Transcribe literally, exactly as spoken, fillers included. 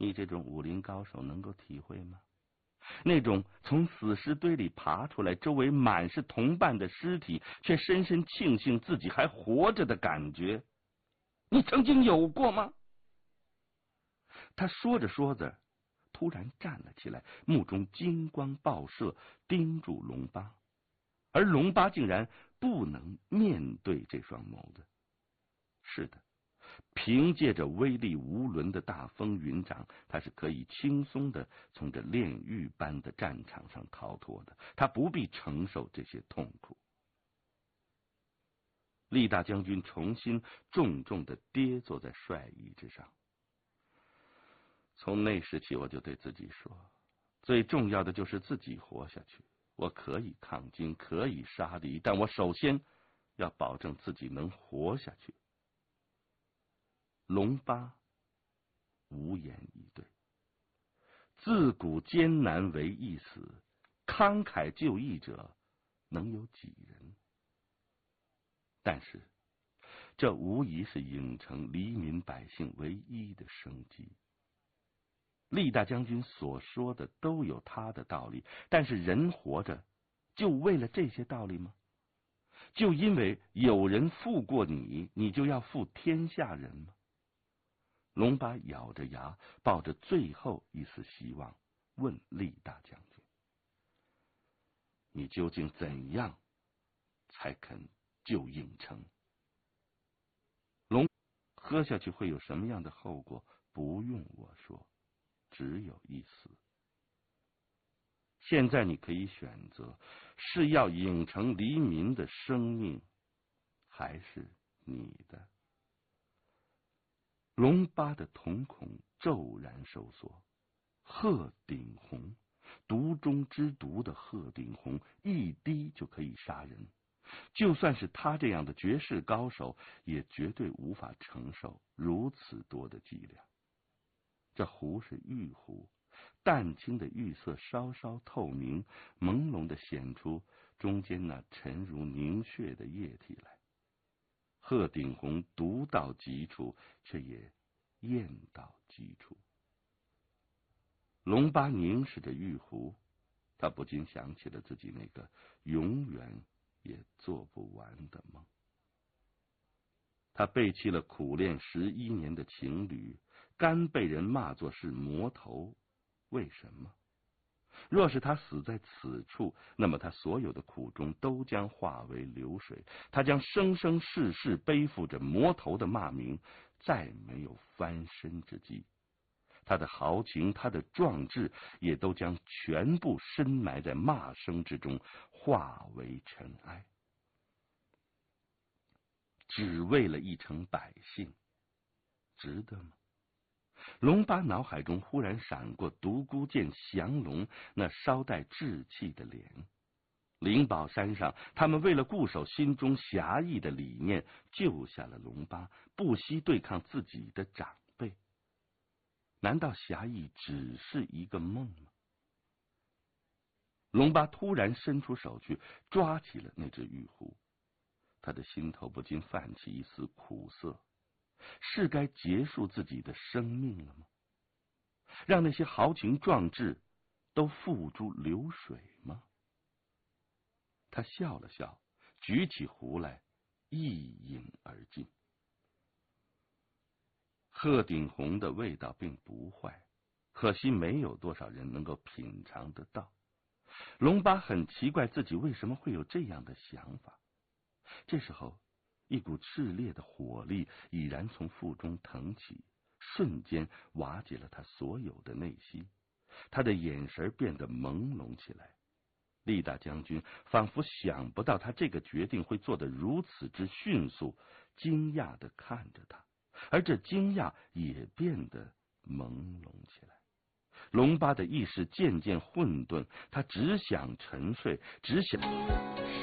你这种武林高手能够体会吗？那种从死尸堆里爬出来，周围满是同伴的尸体，却深深庆幸自己还活着的感觉，你曾经有过吗？他说着说着，突然站了起来，目中金光爆射，盯住龙八，而龙八竟然不能面对这双眸子。是的，凭借着威力无伦的大风云掌，他是可以轻松的从这炼狱般的战场上逃脱的，他不必承受这些痛苦。厉大将军重新重重的跌坐在帅椅之上。从那时起，我就对自己说，最重要的就是自己活下去。我可以抗金，可以杀敌，但我首先要保证自己能活下去。龙八无言以对。自古艰难为一死，慷慨就义者能有几人？但是这无疑是郢城黎民百姓唯一的生机。厉大将军所说的都有他的道理，但是人活着就为了这些道理吗？就因为有人负过你，你就要负天下人吗？龙八咬着牙，抱着最后一丝希望，问厉大将军：你究竟怎样才肯救郢城？龙喝下去会有什么样的后果？不用我说，只有一死。现在你可以选择，是要郢城黎民的生命，还是你的？龙八的瞳孔骤然收缩。鹤顶红，毒中之毒的鹤顶红，一滴就可以杀人。就算是他这样的绝世高手，也绝对无法承受如此多的剂量。这湖是玉湖，淡青的玉色稍稍透明，朦胧的显出中间那沉如凝血的液体来。鹤顶红毒到极处，却也艳到极处。龙八凝视着玉壶，他不禁想起了自己那个永远也做不完的梦。他背弃了苦练十一年的情侣，甘被人骂作是魔头，为什么？若是他死在此处，那么他所有的苦衷都将化为流水，他将生生世世背负着魔头的骂名，再没有翻身之机。他的豪情，他的壮志，也都将全部深埋在骂声之中，化为尘埃。只为了一城百姓，值得吗？龙八脑海中忽然闪过独孤剑降龙那稍带稚气的脸。灵宝山上，他们为了固守心中侠义的理念，救下了龙八，不惜对抗自己的长辈。难道侠义只是一个梦吗？龙八突然伸出手去抓起了那只玉壶，他的心头不禁泛起一丝苦涩。是该结束自己的生命了吗？让那些豪情壮志都付诸流水吗？他笑了笑，举起壶来，一饮而尽。鹤顶红的味道并不坏，可惜没有多少人能够品尝得到。龙八很奇怪自己为什么会有这样的想法。这时候，一股炽烈的火力已然从腹中腾起，瞬间瓦解了他所有的内息。他的眼神变得朦胧起来。厉大将军仿佛想不到他这个决定会做得如此之迅速，惊讶地看着他，而这惊讶也变得朦胧起来。龙八的意识渐渐混沌，他只想沉睡，只想